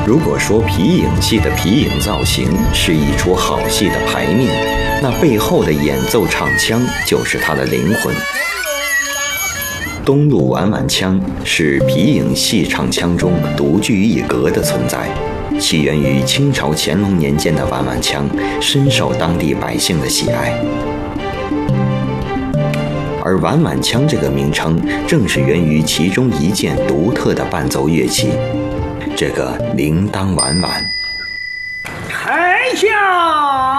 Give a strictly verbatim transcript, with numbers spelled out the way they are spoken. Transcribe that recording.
如果说皮影戏的皮影造型是一出好戏的排面，那背后的演奏唱腔就是它的灵魂。东路碗碗腔是皮影戏唱腔中独具一格的存在，起源于清朝乾隆年间的碗碗腔，深受当地百姓的喜爱。而碗碗腔这个名称，正是源于其中一件独特的伴奏乐器，这个铃铛碗碗。 开下